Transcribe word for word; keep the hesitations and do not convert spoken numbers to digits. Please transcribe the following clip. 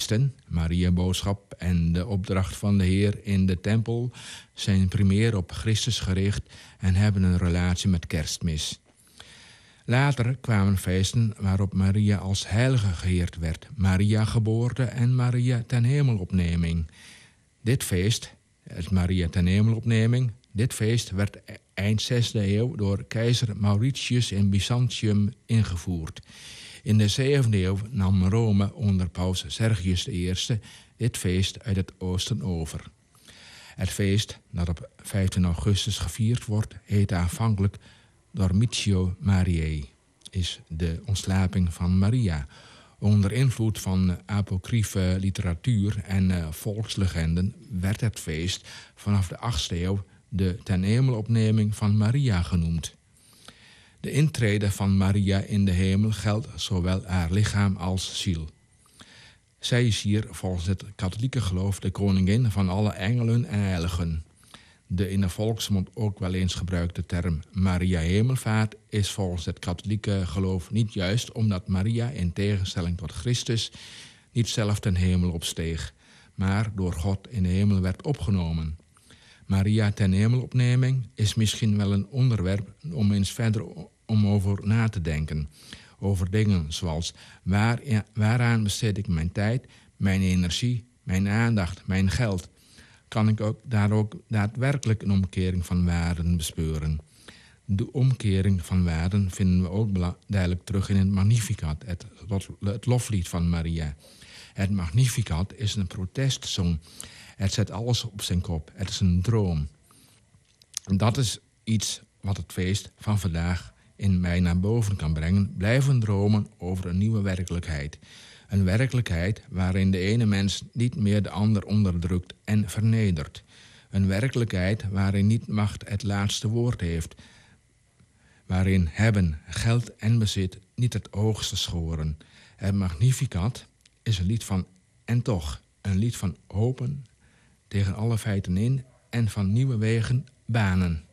feesten, Maria-boodschap en de opdracht van de Heer in de tempel, zijn primair op Christus gericht en hebben een relatie met Kerstmis. Later kwamen feesten waarop Maria als heilige geëerd werd, Maria-geboorte en Maria ten hemelopneming. Dit feest, het Maria ten hemelopneming, dit feest werd eind zesde eeuw door keizer Mauritius in Byzantium ingevoerd. In de zevende eeuw nam Rome onder paus Sergius de Eerste dit feest uit het oosten over. Het feest, dat op vijftien augustus gevierd wordt, heet aanvankelijk Dormitio Mariae, is de ontslaping van Maria. Onder invloed van apocryfe literatuur en uh, volkslegenden werd het feest vanaf de achtste eeuw de ten hemelopneming van Maria genoemd. De intrede van Maria in de hemel geldt zowel haar lichaam als ziel. Zij is hier volgens het katholieke geloof de koningin van alle engelen en heiligen. De in de volksmond ook wel eens gebruikte term Maria Hemelvaart is volgens het katholieke geloof niet juist, omdat Maria in tegenstelling tot Christus niet zelf ten hemel opsteeg, maar door God in de hemel werd opgenomen. Maria ten hemelopneming is misschien wel een onderwerp om eens verder om over na te denken. Over dingen zoals waar, waaraan besteed ik mijn tijd, mijn energie, mijn aandacht, mijn geld. Kan ik ook daar ook daadwerkelijk een omkering van waarden bespeuren. De omkering van waarden vinden we ook duidelijk terug in het Magnificat, het, het loflied van Maria. Het Magnificat is een protestzong. Het zet alles op zijn kop. Het is een droom. En dat is iets wat het feest van vandaag in mij naar boven kan brengen. Blijven dromen over een nieuwe werkelijkheid. Een werkelijkheid waarin de ene mens niet meer de ander onderdrukt en vernedert. Een werkelijkheid waarin niet macht het laatste woord heeft. Waarin hebben, geld en bezit niet het hoogste schoren. Het Magnificat is een lied van en toch. Een lied van hopen tegen alle feiten in en van nieuwe wegen banen.